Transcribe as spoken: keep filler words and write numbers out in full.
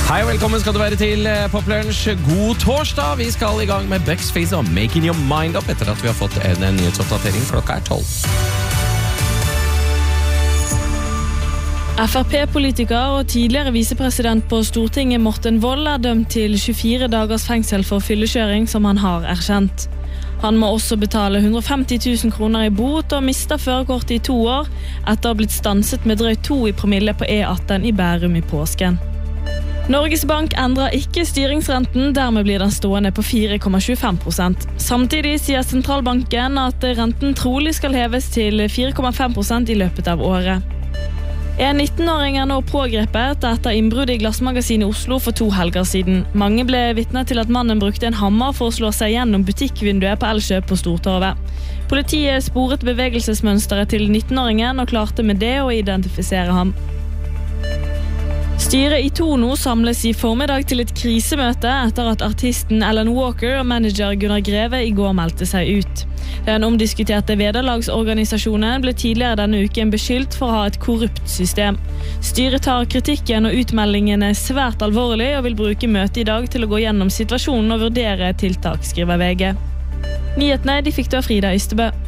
Hei og velkommen skal du være til Poplunsj. God torsdag. Vi skal i gang med Bex Face og Making Your Mind Up etter at vi har fått en, en nyhetsoppdatering. Klokka er tolv. F R P-politiker og tidligere visepresident på Stortinget Morten Wold er dømt til tjuefire dagers fengsel for fyllekjøring som han har erkjent. Han må også betale hundre og femti tusen kroner i bot og mister førerkortet i to år etter å ha blitt stanset med drøyt to i promille på E atten i Bærum i påsken. Norges Bank endrer ikke styringsrenten, dermed blir den stående på fire komma tjuefem prosent. Samtidig sier sentralbanken at renten trolig skal heves til fire komma fem prosent i løpet av året. En nittenåring er nå pågrepet etter innbrudd i Glassmagasinet i Oslo for to helger siden. Mange ble vitne til at mannen brukte en hammer for å slå seg gjennom butikkvinduet på Elkjøp på Stortorvet. Politiet sporet bevegelsesmønsteret til nittenåringen og klarte med det å identifisere ham. Styret i Tono samles i formiddag til et krisemøte etter at artisten Alan Walker og manager Gunnar Greve i går meldte seg ut. Den omdiskuterte vederlagsorganisasjonen ble tidligere denne uken beskyldt for å ha et korrupt system. Styret tar kritikken og utmeldingene svært alvorlig og vil bruke møtet i dag til å gå gjennom situasjonen og vurdere tiltak, skriver V G. Nyhetene de fikk du av Frida Ystebø.